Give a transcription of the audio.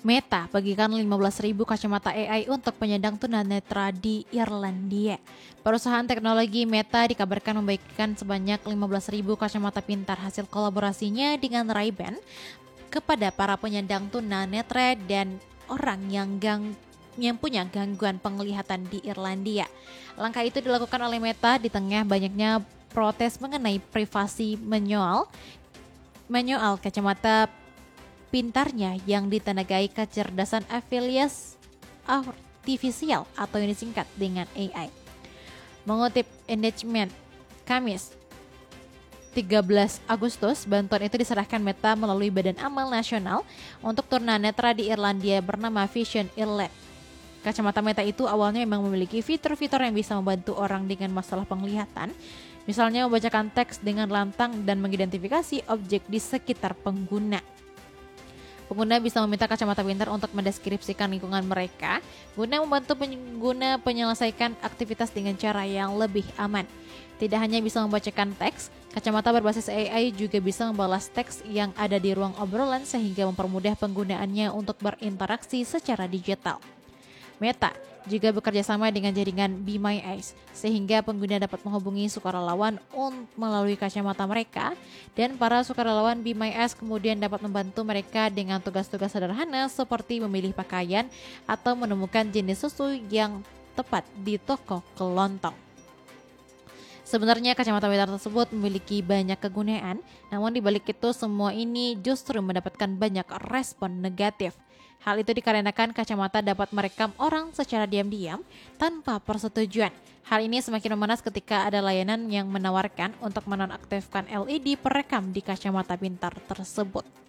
Meta bagikan 15.000 kacamata AI untuk penyandang tunanetra di Irlandia. Perusahaan teknologi Meta dikabarkan membagikan sebanyak 15.000 kacamata pintar hasil kolaborasinya dengan Ray-Ban kepada para penyandang tunanetra dan orang yang punya gangguan penglihatan di Irlandia. Langkah itu dilakukan oleh Meta di tengah banyaknya protes mengenai privasi menyoal kacamata pintarnya yang ditenagai kecerdasan afilias artifisial atau yang disingkat dengan AI. Mengutip Engagement, Kamis 13 Agustus, bantuan itu diserahkan Meta melalui Badan Amal Nasional untuk tunanetra di Irlandia bernama Vision Irland. Kacamata Meta itu awalnya memang memiliki fitur-fitur yang bisa membantu orang dengan masalah penglihatan, misalnya membacakan teks dengan lantang dan mengidentifikasi objek di sekitar pengguna. Pengguna bisa meminta kacamata pintar untuk mendeskripsikan lingkungan mereka guna membantu pengguna menyelesaikan aktivitas dengan cara yang lebih aman. Tidak hanya bisa membacakan teks, kacamata berbasis AI juga bisa membalas teks yang ada di ruang obrolan sehingga mempermudah penggunaannya untuk berinteraksi secara digital. Meta juga bekerja sama dengan jaringan Be My Eyes, sehingga pengguna dapat menghubungi sukarelawan melalui kacamata mereka, dan para sukarelawan Be My Eyes kemudian dapat membantu mereka dengan tugas-tugas sederhana seperti memilih pakaian atau menemukan jenis susu yang tepat di toko kelontong. Sebenarnya kacamata pintar tersebut memiliki banyak kegunaan, namun di balik itu semua ini justru mendapatkan banyak respon negatif. Hal itu dikarenakan kacamata dapat merekam orang secara diam-diam tanpa persetujuan. Hal ini semakin memanas ketika ada layanan yang menawarkan untuk menonaktifkan LED perekam di kacamata pintar tersebut.